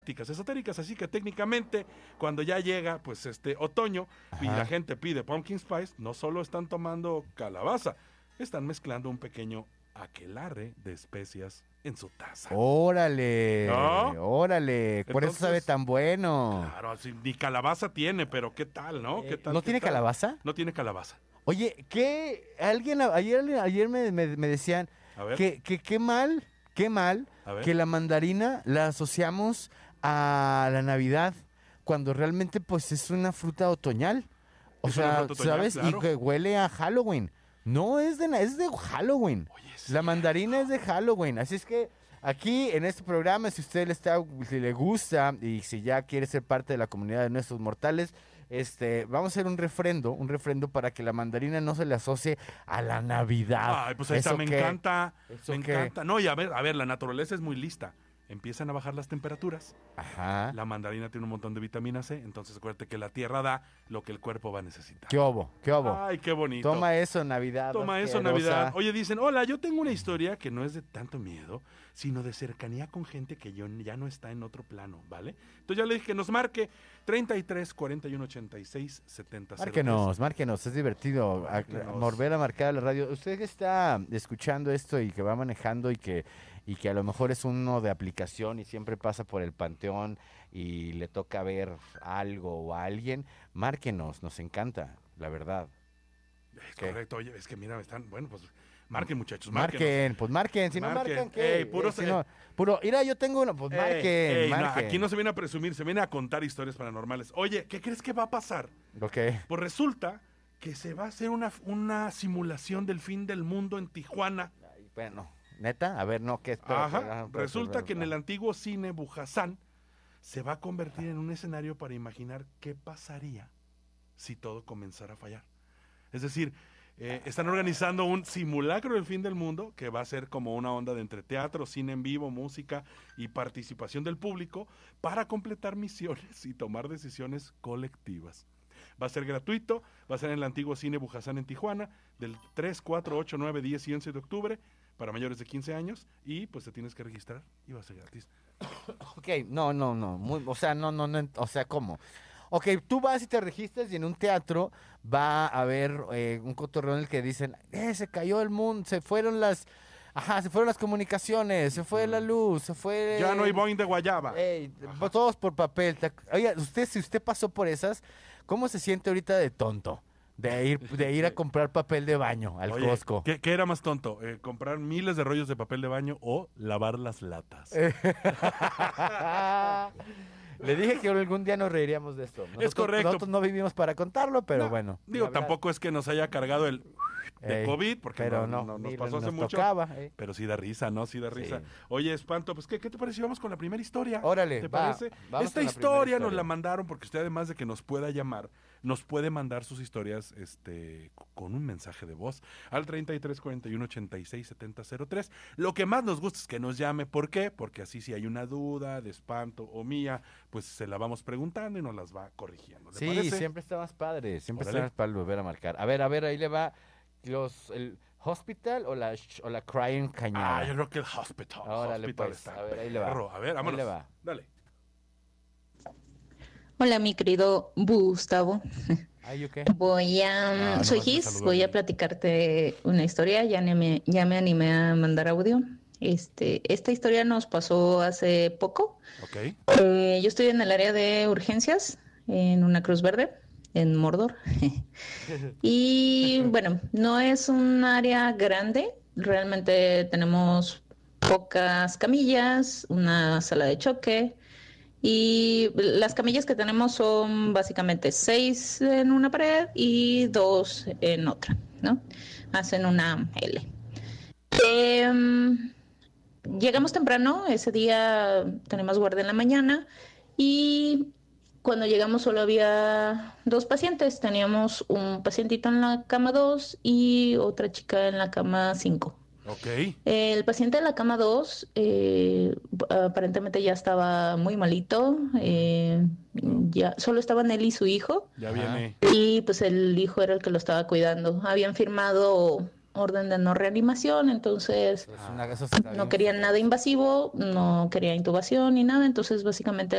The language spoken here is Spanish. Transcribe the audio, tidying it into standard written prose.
esotéricas, así que técnicamente cuando ya llega pues otoño y la gente pide pumpkin spice, no solo están tomando calabaza, están mezclando un pequeño aquelarre de especias en su taza. Órale, ¿No? órale, por eso Entonces, sabe tan bueno. Claro, sí, ni calabaza tiene, pero ¿qué tal, no? ¿Qué tal? ¿No qué tiene tal? calabaza? No tiene calabaza. Oye, ayer me decían A ver. que qué mal A ver. que la mandarina la asociamos a la Navidad, cuando realmente pues es una fruta otoñal. O Es una sea, fruta otoñal, ¿sabes? claro. Y que huele a Halloween. No es de Halloween. Oye, es La cierto. mandarina es de Halloween. Así es que aquí en este programa, si si le gusta y si ya quiere ser parte de la comunidad de nuestros mortales, vamos a hacer un refrendo para que la mandarina no se le asocie a la Navidad. Ay, pues ahí está, ¿Eso me qué? encanta, ¿Eso me qué? encanta. No, y a ver, la naturaleza es muy lista. Empiezan a bajar las temperaturas. Ajá. La mandarina tiene un montón de vitamina C, entonces acuérdate que la tierra da lo que el cuerpo va a necesitar. ¿Qué obo? ¿Qué obo? Ay, qué bonito. Toma eso, Navidad. Toma eso, asquerosa. Navidad. Oye, dicen, hola, yo tengo una historia que no es de tanto miedo, sino de cercanía con gente que ya no está en otro plano, ¿vale? Entonces ya le dije que nos marque 33 41 86 70 Márquenos, es divertido. Márquenos. Volver a marcar a la radio. Usted que está escuchando esto y que va manejando y que a lo mejor es uno de aplicación y siempre pasa por el panteón y le toca ver algo o a alguien, márquenos, nos encanta, la verdad. Es ¿Qué? correcto, oye, es que mira, están, bueno, pues marquen, muchachos, Marquen, pues marquen, si no Marquen. marcan, ¿qué? Ey, puros, Si no, mira, yo tengo uno, pues marquen, no, marquen. aquí no se viene a presumir, se viene a contar historias paranormales. Oye, ¿qué crees que va a pasar? Ok. Pues resulta que se va a hacer una simulación del fin del mundo en Tijuana. Ay, bueno, neta, a ver, no, ¿qué? Espera, Ajá, resulta que en el antiguo cine Bujasán se va a convertir en un escenario para imaginar qué pasaría si todo comenzara a fallar. Es decir, están organizando un simulacro del fin del mundo que va a ser como una onda de entre teatro, cine en vivo, música y participación del público para completar misiones y tomar decisiones colectivas. Va a ser gratuito, va a ser en el antiguo cine Bujasán en Tijuana, del 3, 4, 8, 9, 10 y 11 de octubre, para mayores de 15 años, y pues te tienes que registrar y va a ser gratis. Ok, no, o sea, ¿cómo? Ok, tú vas y te registras y en un teatro va a haber un cotorreo en el que dicen, se cayó el mundo, se fueron las comunicaciones, se fue la luz, se fue... Ya no hay Boeing de Guayaba. Todos por papel. Oiga, si usted pasó por esas, ¿cómo se siente ahorita de tonto? De ir a comprar papel de baño al Oye, Costco. ¿qué era más tonto? ¿Comprar miles de rollos de papel de baño o lavar las latas? Le dije que algún día nos reiríamos de esto. Es correcto. Nosotros no vivimos para contarlo, pero No, bueno. Digo, la verdad, tampoco es que nos haya cargado el de COVID, porque pero no nos ni pasó hace nos mucho. tocaba, Pero sí da risa, ¿no? Sí da risa. Sí. Oye, Espanto, pues ¿qué te parece si vamos con la primera historia? Órale, ¿Te va, parece? vamos Esta con la primera historia nos historia. la mandaron porque usted, además de que nos pueda llamar, nos puede mandar sus historias con un mensaje de voz al 33 41 86 70 03. Lo que más nos gusta es que nos llame. ¿Por qué? Porque así si hay una duda de Espanto o mía, pues se la vamos preguntando y nos las va corrigiendo. ¿Le Sí, parece? siempre está más padre. Siempre Órale. está más padre volver a marcar. A ver, ahí le va el Hospital o la Crying Cañada. Ah, yo creo que el Hospital. Órale, Hospital pues, está a ver, ahí le va. perro. A ver, vámonos. Ahí le va. Dale. Hola, mi querido Gustavo. ¿Ay, qué? Soy nomás me Gis, saludó voy bien. a platicarte una historia, ya me animé a mandar audio. Esta historia nos pasó hace poco. Ok. Yo estoy en el área de urgencias, en una Cruz Verde, en Mordor. Y bueno, no es un área grande, realmente tenemos pocas camillas, una sala de choque. Y las camillas que tenemos son básicamente 6 en una pared y 2 en otra, ¿no? Hacen una L. Llegamos temprano, ese día tenemos guardia en la mañana y cuando llegamos solo había 2 pacientes. Teníamos un pacientito en la cama 2 y otra chica en la cama 5. Ok. El paciente de la cama 2 aparentemente ya estaba muy malito, ya solo estaban él y su hijo, Ya Ajá. viene. y pues el hijo era el que lo estaba cuidando. Habían firmado orden de no reanimación, entonces Eso está no bien. querían nada invasivo, no quería intubación ni nada, entonces básicamente